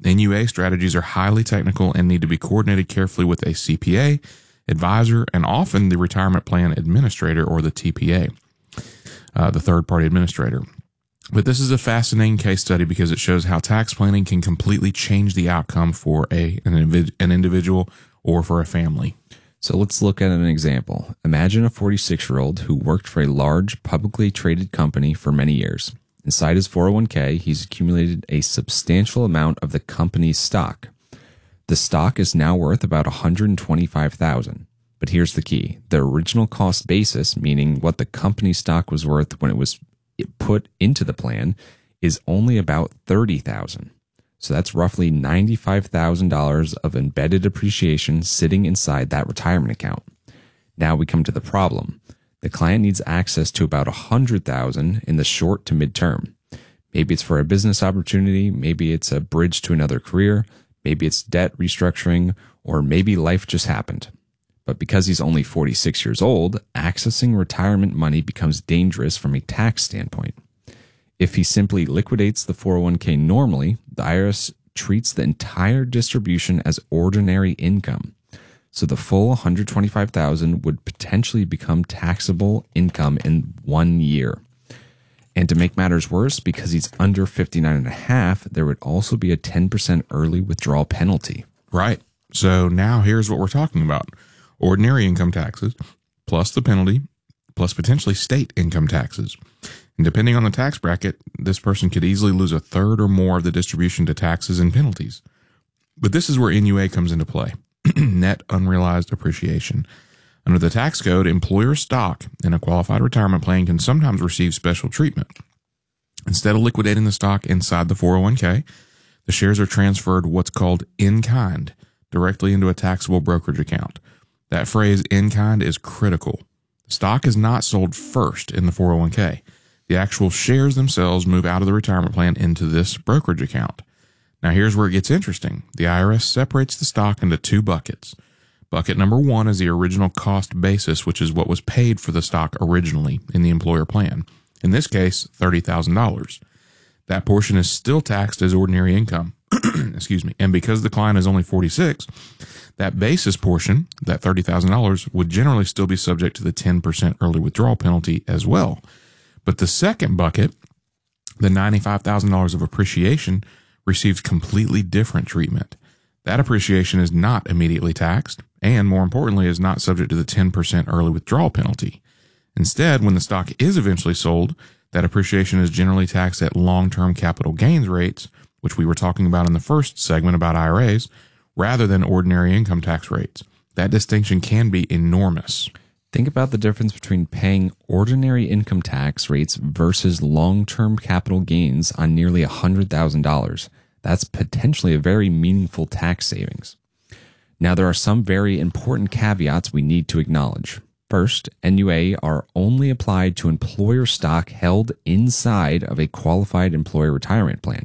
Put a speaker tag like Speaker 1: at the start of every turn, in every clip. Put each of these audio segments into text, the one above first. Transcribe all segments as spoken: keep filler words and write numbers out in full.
Speaker 1: N U A strategies are highly technical and need to be coordinated carefully with a C P A, advisor, and often the retirement plan administrator or the T P A, uh, the third-party administrator. But this is a fascinating case study because it shows how tax planning can completely change the outcome for a an, individ- an individual or for a family.
Speaker 2: So let's look at an example. Imagine a forty-six-year-old who worked for a large publicly traded company for many years. Inside his four oh one k, he's accumulated a substantial amount of the company's stock. The stock is now worth about one hundred twenty-five thousand dollars. But here's the key. The original cost basis, meaning what the company's stock was worth when it was put into the plan, is only about thirty thousand dollars. So that's roughly ninety-five thousand dollars of embedded appreciation sitting inside that retirement account. Now we come to the problem. The client needs access to about one hundred thousand dollars in the short to mid-term. Maybe it's for a business opportunity, maybe it's a bridge to another career, maybe it's debt restructuring, or maybe life just happened. But because he's only forty-six years old, accessing retirement money becomes dangerous from a tax standpoint. If he simply liquidates the four oh one k normally, the I R S treats the entire distribution as ordinary income. So the full one hundred twenty-five thousand dollars would potentially become taxable income in one year. And to make matters worse, because he's under fifty-nine and a half, there would also be a ten percent early withdrawal penalty.
Speaker 1: Right. So now here's what we're talking about. Ordinary income taxes, plus the penalty, plus potentially state income taxes. And depending on the tax bracket, this person could easily lose a third or more of the distribution to taxes and penalties. But this is where N U A comes into play. Net unrealized appreciation. Under the tax code, employer stock in a qualified retirement plan can sometimes receive special treatment. Instead of liquidating the stock inside the four oh one k, the shares are transferred what's called in kind directly into a taxable brokerage account. That phrase in kind is critical. The stock is not sold first in the four oh one k. The actual shares themselves move out of the retirement plan into this brokerage account. Now here's where it gets interesting. The I R S separates the stock into two buckets. Bucket number one is the original cost basis, which is what was paid for the stock originally in the employer plan. In this case, thirty thousand dollars. That portion is still taxed as ordinary income. Excuse me. And because the client is only forty-six, that basis portion, that thirty thousand dollars, would generally still be subject to the ten percent early withdrawal penalty as well. But the second bucket, the ninety-five thousand dollars of appreciation, receives completely different treatment. That appreciation is not immediately taxed and, more importantly, is not subject to the ten percent early withdrawal penalty. Instead, when the stock is eventually sold, that appreciation is generally taxed at long-term capital gains rates, which we were talking about in the first segment about I R As, rather than ordinary income tax rates. That distinction can be enormous.
Speaker 2: Think about the difference between paying ordinary income tax rates versus long-term capital gains on nearly one hundred thousand dollars. That's potentially a very meaningful tax savings. Now, there are some very important caveats we need to acknowledge. First, N U A are only applied to employer stock held inside of a qualified employer retirement plan.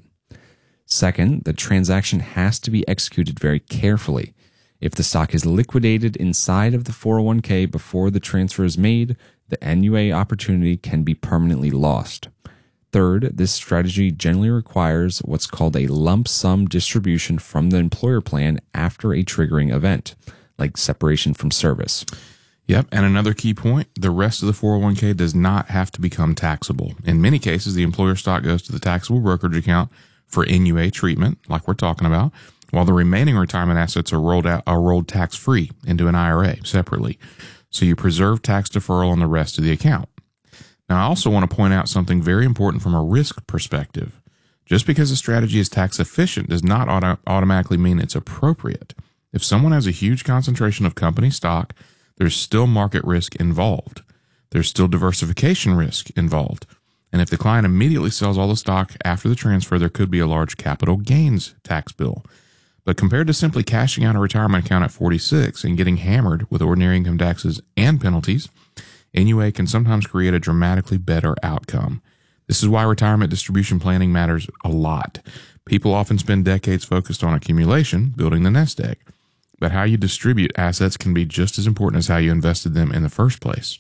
Speaker 2: Second, the transaction has to be executed very carefully. If the stock is liquidated inside of the four oh one k before the transfer is made, the N U A opportunity can be permanently lost. Third, this strategy generally requires what's called a lump sum distribution from the employer plan after a triggering event, like separation from service.
Speaker 1: Yep, and another key point, the rest of the four oh one k does not have to become taxable. In many cases, the employer stock goes to the taxable brokerage account for N U A treatment, like we're talking about, while the remaining retirement assets are rolled out are rolled tax-free into an I R A separately. So you preserve tax deferral on the rest of the account. Now, I also want to point out something very important from a risk perspective. Just because a strategy is tax efficient does not auto- automatically mean it's appropriate. If someone has a huge concentration of company stock, there's still market risk involved. There's still diversification risk involved. And if the client immediately sells all the stock after the transfer, there could be a large capital gains tax bill. But compared to simply cashing out a retirement account at forty-six and getting hammered with ordinary income taxes and penalties, N U A can sometimes create a dramatically better outcome. This is why retirement distribution planning matters a lot. People often spend decades focused on accumulation, building the nest egg. But how you distribute assets can be just as important as how you invested them in the first place.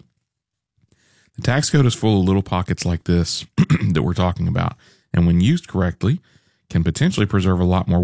Speaker 1: The tax code is full of little pockets like this that we're talking about, and when used correctly, can potentially preserve a lot more